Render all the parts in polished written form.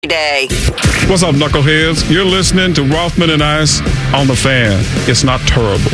Day. What's up, knuckleheads? You're listening to Rothman and Ice on The Fan. It's not terrible.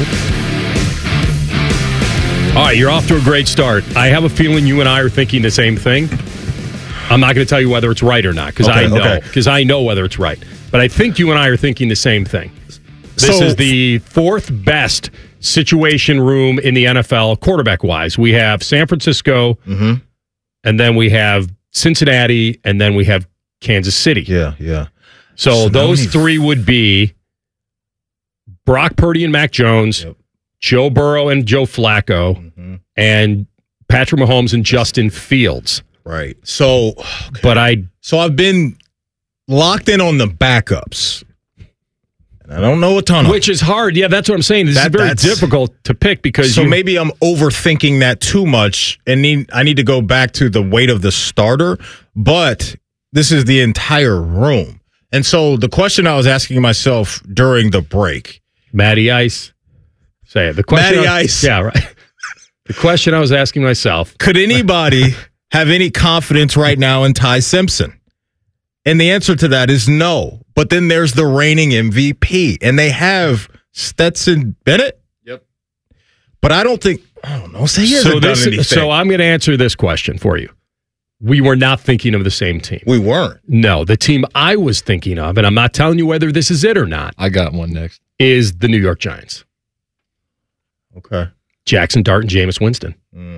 All right, you're off to a great start. I have a feeling you and I are thinking the same thing. I'm not going to tell you whether it's right or not, because I know whether it's right. But I think you and I are thinking the same thing. This is the fourth best situation room in the NFL, quarterback-wise. We have San Francisco, and then we have Cincinnati, and then we have Kansas City. Yeah. So those three would be Brock Purdy and Mac Jones, Joe Burrow and Joe Flacco, and Patrick Mahomes and Justin Fields. Right. So, I've been locked in on the backups. And I don't know a ton of Which is hard. Yeah, that's what I'm saying. This is very difficult to pick because maybe I'm overthinking that too much and I need to go back to the weight of the starter, but this is the entire room. And so the question I was asking myself during the break. Matty Ice. Say it. Matty Ice. Yeah, right. The question I was asking myself. Could anybody have any confidence right now in Ty Simpson? And the answer to that is no. But then there's the reigning MVP. And they have Stetson Bennett. Yep. But I don't know. Say he hasn't done anything. So I'm going to answer this question for you. We were not thinking of the same team. We weren't. No, the team I was thinking of, and I'm not telling you whether this is it or not. I got one next. Is the New York Giants. Okay. Jackson Dart and Jameis Winston.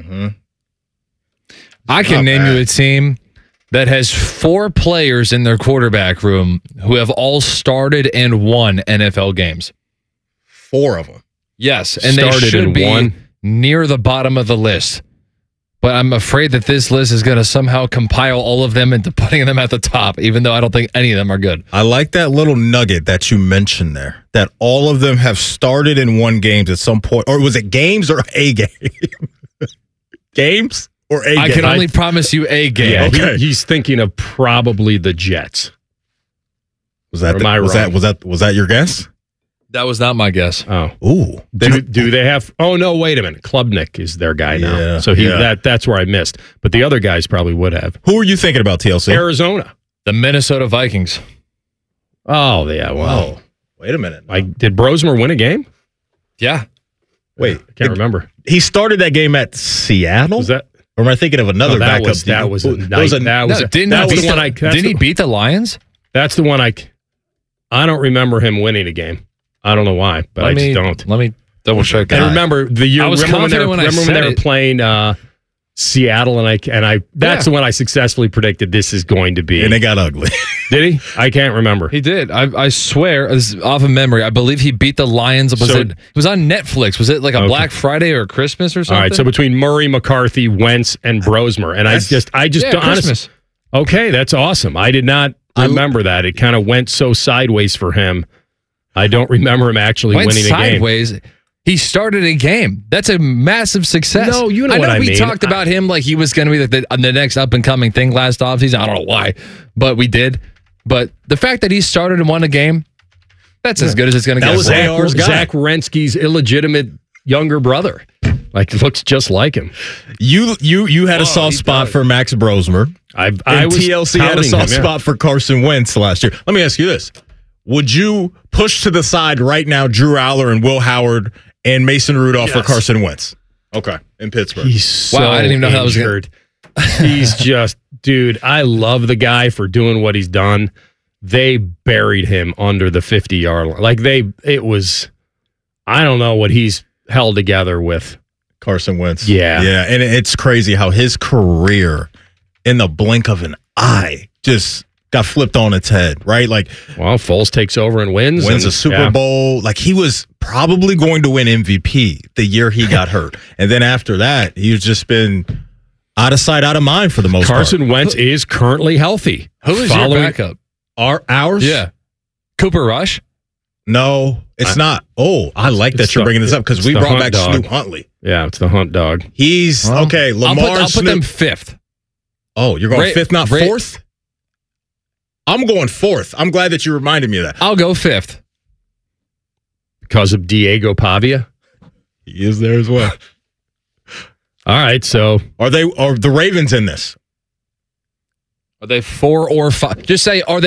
I can name you a team that has 4 players in their quarterback room who have all started and won NFL games. 4 of them. Yes, and they should be near the bottom of the list. But I'm afraid that this list is going to somehow compile all of them into putting them at the top, even though I don't think any of them are good. I like that little nugget that you mentioned there, that all of them have started and won games at some point. Or was it games or a game? Games or a game? I can only promise you a game. Yeah, okay. He's thinking of probably the Jets. Was that your guess? That was not my guess. Oh. Ooh. Do they have... Oh, no, wait a minute. Klubnik is their guy now. Yeah, so that's where I missed. But the other guys probably would have. Who are you thinking about, TLC? Arizona. The Minnesota Vikings. Oh, yeah. Wow. Oh, wait a minute. Did Brosmer win a game? Yeah. Wait. I can't remember. He started that game at Seattle? Was that... Or am I thinking of another backup? Didn't he beat the Lions? That's the one I don't remember him winning a game. I don't know why, but I just don't. Let me double check. And remember the year. I was confident when they were playing Seattle, and I that's the one I successfully predicted this is going to be. And it got ugly. Did he? I can't remember. He did. I swear, this is off of memory. I believe he beat the Lions. It was on Netflix. Was it like a Black Friday or Christmas or something? All right. So between Murray, McCarthy, Wentz, and Brosmer, and I just don't Christmas. Okay, that's awesome. I did not remember that. It kind of went so sideways for him. I don't remember him actually winning a game. Sideways. He started a game. That's a massive success. No, you know what I mean. We talked about him like he was going to be the next up and coming thing last offseason. I don't know why, but we did. But the fact that he started and won a game, that's as good as it's going to get. That was Zach Wierenski's illegitimate younger brother. Like, looks just like him. You had a soft spot for Max Brosmer. TLC had a soft spot for Carson Wentz last year. Let me ask you this. Would you push to the side right now Drew Aller and Will Howard and Mason Rudolph for Carson Wentz? Okay, in Pittsburgh. He's so I didn't even know how that was injured. He's just, dude, I love the guy for doing what he's done. They buried him under the 50-yard line. Like, I don't know what he's held together with. Carson Wentz. Yeah. Yeah, and it's crazy how his career, in the blink of an eye, just got flipped on its head, right? Like, well, Foles takes over and wins a Super Bowl. Like, he was probably going to win MVP the year he got hurt. And then after that, he's just been out of sight, out of mind for the most part. Carson Wentz is currently healthy. Who is your backup? Ours? Yeah. Cooper Rush? No, it's not. Oh, I like that you're bringing this up because we brought back Snoop Huntley. Yeah, it's the Hunt Dog. He's, okay, Lamar I'll put them fifth. Oh, you're going fifth, not fourth? I'm going fourth. I'm glad that you reminded me of that. I'll go fifth. Because of Diego Pavia? He is there as well. All right, so. Are the Ravens in this? Are they 4 or 5? Just say, are they